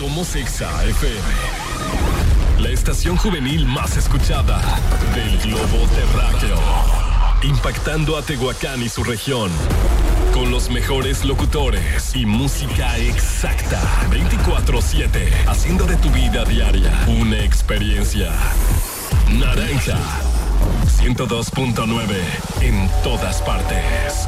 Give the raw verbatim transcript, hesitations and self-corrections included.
Somos Exa F M, la estación juvenil más escuchada del globo terráqueo, impactando a Tehuacán y su región, con los mejores locutores y música exacta, veinticuatro siete, haciendo de tu vida diaria una experiencia. Naranja ciento dos punto nueve en todas partes.